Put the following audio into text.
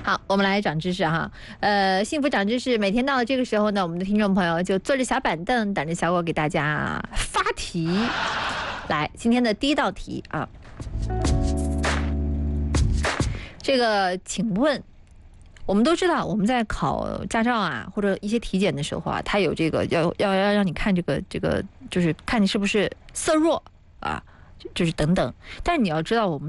好，我们来长知识哈。幸福长知识，每天到了这个时候呢，我们的听众朋友就坐着小板凳，等着小果给大家发题。来，今天的第一道题啊，这个，请问，我们都知道，我们在考驾照啊，或者一些体检的时候啊，它有这个要让你看这个，就是看你是不是色弱啊，就是等等。但是你要知道，我们